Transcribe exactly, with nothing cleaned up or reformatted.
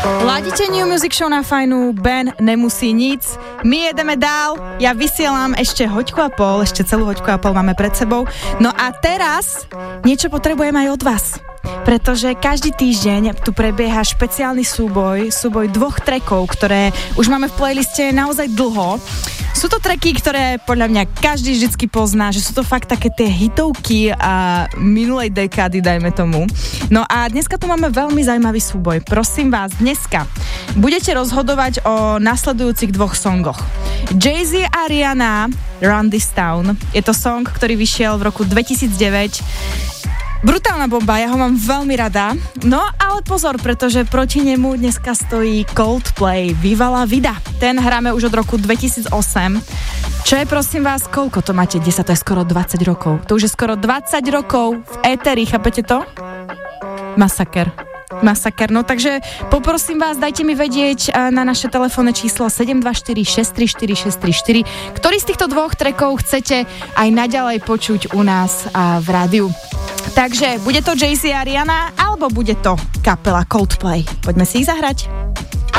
Ladíte New Music Show na Fajnu, Ben nemusí nic. My jedeme dál, ja vysielam ešte hoďku a pol, ešte celú hoďku a pol máme pred sebou. No a teraz niečo potrebujem aj od vás. Pretože každý týždeň tu prebieha špeciálny súboj, súboj dvoch trackov, ktoré už máme v playliste naozaj dlho. Sú to tracky, ktoré podľa mňa každý vždycky pozná, že sú to fakt také tie hitovky a minulej dekády, dajme tomu. No a dneska tu máme veľmi zaujímavý súboj. Prosím vás, dneska budete rozhodovať o nasledujúcich dvoch songoch. Jay-Z a Rihanna, Run This Town. Je to song, ktorý vyšiel v roku dvetisícdeväť. Brutálna bomba, ja ho mám veľmi rada. No ale pozor, pretože proti nemu dneska stojí Coldplay, Viva la Vida. Ten hráme už od roku dvetisícosem. Čo je, prosím vás, koľko to máte? desať, to je skoro dvadsať rokov. To už je skoro dvadsať rokov v éteri, chápete to? Masaker. Masaker, no takže poprosím vás, dajte mi vedieť na naše telefónne číslo sedem dva štyri šesť tri štyri šesť tri štyri, ktorý z týchto dvoch trackov chcete aj naďalej počuť u nás v rádiu. Takže bude to Jay-Z a Rihanna, alebo bude to kapela Coldplay. Poďme si ich zahrať.